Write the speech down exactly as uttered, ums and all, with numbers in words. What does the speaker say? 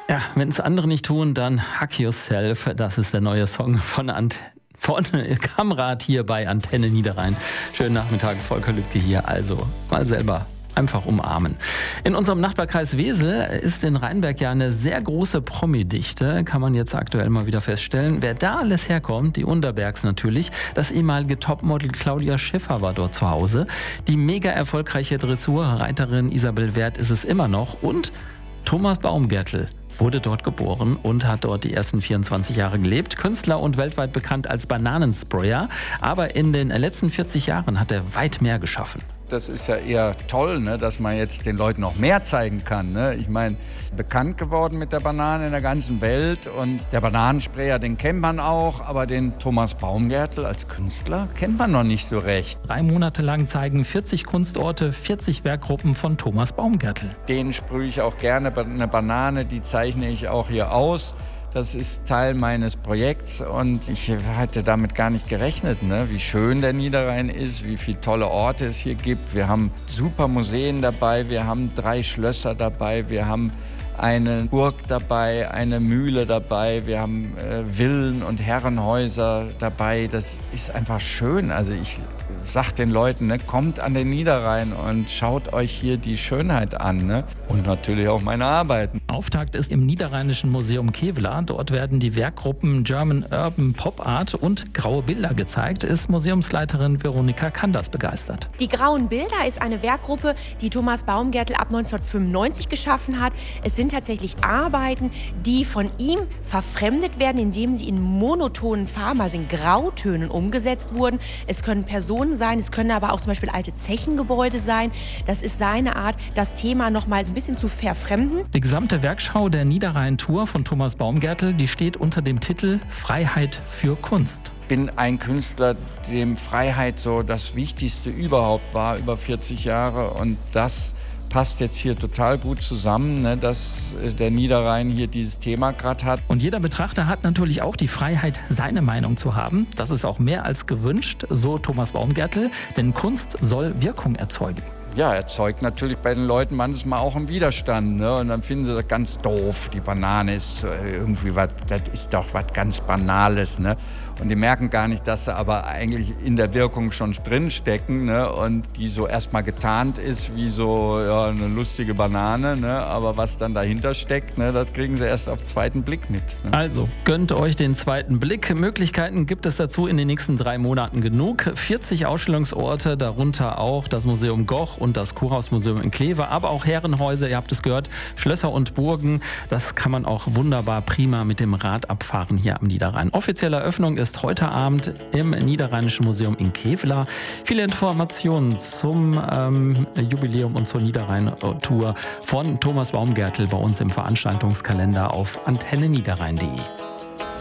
Ja, wenn es andere nicht tun, dann Hack Yourself. Das ist der neue Song von Ant von Kamrat hier bei Antenne Niederrhein. Schönen Nachmittag, Volker Lübke hier. Also mal selber einfach umarmen. In unserem Nachbarkreis Wesel ist in Rheinberg ja eine sehr große Promi-Dichte, kann man jetzt aktuell mal wieder feststellen. Wer da alles herkommt, die Unterbergs natürlich. Das ehemalige Topmodel Claudia Schiffer war dort zu Hause. Die mega erfolgreiche Dressurreiterin Isabel Werth ist es immer noch. Und Thomas Baumgärtl wurde dort geboren und hat dort die ersten vierundzwanzig Jahre gelebt. Künstler und weltweit bekannt als Bananensprayer. Aber in den letzten vierzig Jahren hat er weit mehr geschaffen. Das ist ja eher toll, ne, dass man jetzt den Leuten noch mehr zeigen kann. Ne? Ich meine, bekannt geworden mit der Banane in der ganzen Welt. Und der Bananensprayer, den kennt man auch. Aber den Thomas Baumgärtl als Künstler kennt man noch nicht so recht. Drei Monate lang zeigen vierzig Kunstorte, vierzig Werkgruppen von Thomas Baumgärtl. Den sprühe ich auch gerne. Eine Banane, die zeichne ich auch hier aus. Das ist Teil meines Projekts und ich hatte damit gar nicht gerechnet, ne? Wie schön der Niederrhein ist, wie viele tolle Orte es hier gibt. Wir haben super Museen dabei, wir haben drei Schlösser dabei, wir haben eine Burg dabei, eine Mühle dabei, wir haben äh, Villen und Herrenhäuser dabei. Das ist einfach schön. Also ich sag den Leuten, ne, kommt an den Niederrhein und schaut euch hier die Schönheit an. Ne? Und natürlich auch meine Arbeiten. Auftakt ist im Niederrheinischen Museum Kevelaer. Dort werden die Werkgruppen German Urban Pop Art und Graue Bilder gezeigt, ist Museumsleiterin Veronika Kanders begeistert. Die Grauen Bilder ist eine Werkgruppe, die Thomas Baumgärtl ab neunzehnhundertfünfundneunzig geschaffen hat. Es sind tatsächlich Arbeiten, die von ihm verfremdet werden, indem sie in monotonen Farben, also in Grautönen umgesetzt wurden. Es können Personen sein, es können aber auch zum Beispiel alte Zechengebäude sein. Das ist seine Art, das Thema noch mal ein bisschen zu verfremden. Die gesamte Werkschau der Niederrhein-Tour von Thomas Baumgärtl, die steht unter dem Titel Freiheit für Kunst. Ich bin ein Künstler, dem Freiheit so das Wichtigste überhaupt war, über vierzig Jahre. Und das passt jetzt hier total gut zusammen, ne, dass der Niederrhein hier dieses Thema gerade hat. Und jeder Betrachter hat natürlich auch die Freiheit, seine Meinung zu haben. Das ist auch mehr als gewünscht, so Thomas Baumgärtl, denn Kunst soll Wirkung erzeugen. Ja, erzeugt natürlich bei den Leuten manchmal auch einen Widerstand. Ne? Und dann finden sie das ganz doof. Die Banane ist irgendwie was, das ist doch was ganz Banales. Ne? Und die merken gar nicht, dass sie aber eigentlich in der Wirkung schon drinstecken. Ne? Und die so erstmal getarnt ist wie so ja, eine lustige Banane. Ne? Aber was dann dahinter steckt, ne? Das kriegen sie erst auf den zweiten Blick mit. Ne? Also gönnt euch den zweiten Blick. Möglichkeiten gibt es dazu in den nächsten drei Monaten genug. vierzig Ausstellungsorte, darunter auch das Museum Goch und das Kurhausmuseum in Kleve, aber auch Herrenhäuser, ihr habt es gehört, Schlösser und Burgen. Das kann man auch wunderbar prima mit dem Rad abfahren hier am Niederrhein. Offizielle Eröffnung ist heute Abend im Niederrheinischen Museum in Kevelaer. Viele Informationen zum ähm, Jubiläum und zur Niederrhein-Tour von Thomas Baumgärtl bei uns im Veranstaltungskalender auf antenne niederrhein punkt de.